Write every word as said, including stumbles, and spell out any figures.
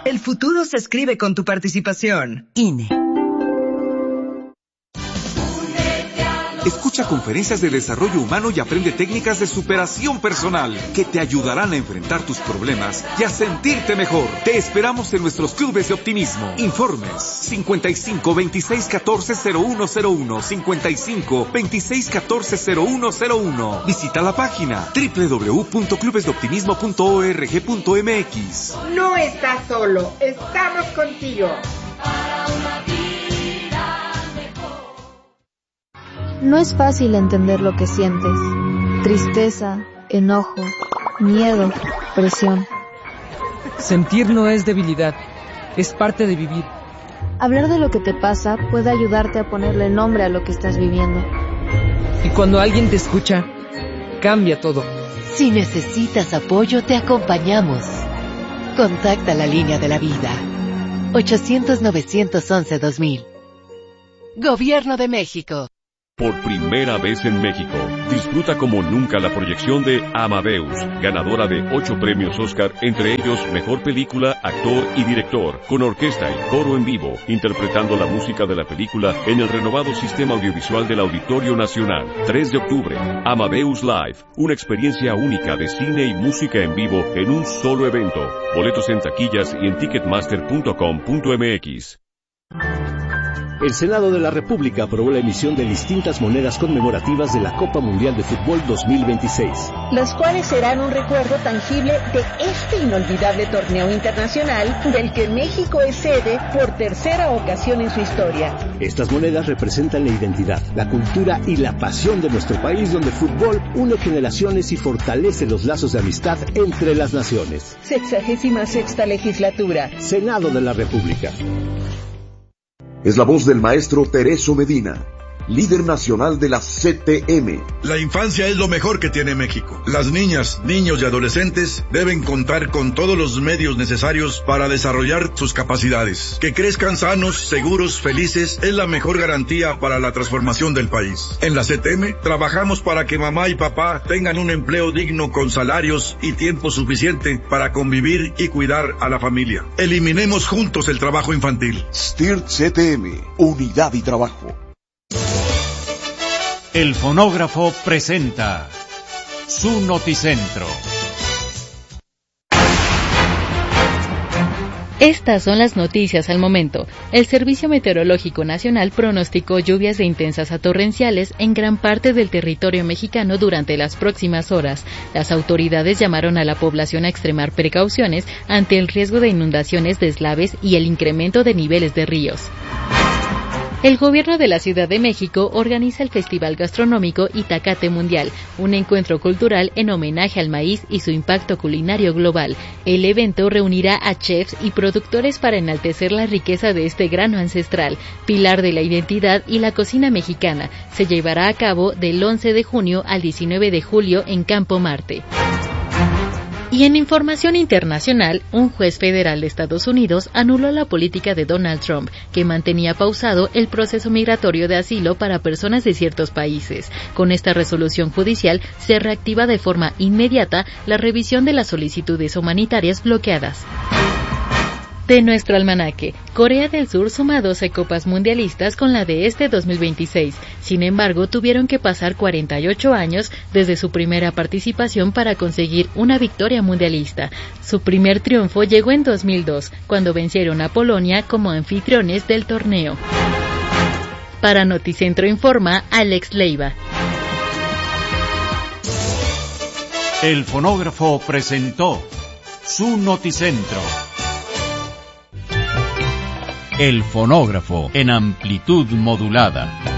El futuro se escribe con tu participación. I N E. Escucha conferencias de desarrollo humano y aprende técnicas de superación personal que te ayudarán a enfrentar tus problemas y a sentirte mejor. Te esperamos en nuestros clubes de optimismo. Informes cincuenta y cinco, veintiséis, catorce, cero uno cero uno, cincuenta y cinco, veintiséis, catorce, cero uno cero uno. Visita la página doble u doble u doble u punto clubes de optimismo punto org punto m x. No estás solo, estamos contigo. No es fácil entender lo que sientes. Tristeza, enojo, miedo, presión. Sentir no es debilidad, es parte de vivir. Hablar de lo que te pasa puede ayudarte a ponerle nombre a lo que estás viviendo. Y cuando alguien te escucha, cambia todo. Si necesitas apoyo, te acompañamos. Contacta la línea de la vida. ochocientos, novecientos once, dos mil. Gobierno de México. Por primera vez en México, disfruta como nunca la proyección de Amadeus, ganadora de ocho premios Oscar, entre ellos Mejor Película, Actor y Director, con orquesta y coro en vivo, interpretando la música de la película en el renovado sistema audiovisual del Auditorio Nacional. tres de octubre, Amadeus Live, una experiencia única de cine y música en vivo en un solo evento. Boletos en taquillas y en ticketmaster punto com punto m x. El Senado de la República aprobó la emisión de distintas monedas conmemorativas de la Copa Mundial de Fútbol dos mil veintiséis. Las cuales serán un recuerdo tangible de este inolvidable torneo internacional del que México es sede por tercera ocasión en su historia. Estas monedas representan la identidad, la cultura y la pasión de nuestro país, donde el fútbol une generaciones y fortalece los lazos de amistad entre las naciones. Sexagésima sexta legislatura. Senado de la República. Es la voz del maestro Tereso Medina, líder nacional de la C T M. La infancia es lo mejor que tiene México. Las niñas, niños y adolescentes deben contar con todos los medios necesarios para desarrollar sus capacidades. Que crezcan sanos, seguros, felices, es la mejor garantía para la transformación del país. En la C T M trabajamos para que mamá y papá tengan un empleo digno con salarios y tiempo suficiente para convivir y cuidar a la familia. Eliminemos juntos el trabajo infantil. S T I R C T M, Unidad y Trabajo. El fonógrafo presenta su noticentro. Estas son las noticias al momento. El Servicio Meteorológico Nacional pronosticó lluvias de intensas a torrenciales en gran parte del territorio mexicano durante las próximas horas. Las autoridades llamaron a la población a extremar precauciones ante el riesgo de inundaciones, deslaves y el incremento de niveles de ríos. El gobierno de la Ciudad de México organiza el Festival Gastronómico Itacate Mundial, un encuentro cultural en homenaje al maíz y su impacto culinario global. El evento reunirá a chefs y productores para enaltecer la riqueza de este grano ancestral, pilar de la identidad y la cocina mexicana. Se llevará a cabo del once de junio al diecinueve de julio en Campo Marte. Y en información internacional, un juez federal de Estados Unidos anuló la política de Donald Trump, que mantenía pausado el proceso migratorio de asilo para personas de ciertos países. Con esta resolución judicial, se reactiva de forma inmediata la revisión de las solicitudes humanitarias bloqueadas. De nuestro almanaque, Corea del Sur suma doce copas mundialistas con la de este dos mil veintiséis. Sin embargo, tuvieron que pasar cuarenta y ocho años desde su primera participación para conseguir una victoria mundialista. Su primer triunfo llegó en dos mil dos, cuando vencieron a Polonia como anfitriones del torneo. Para Noticentro informa Alex Leiva. El fonógrafo presentó su noticentro. El fonógrafo en amplitud modulada.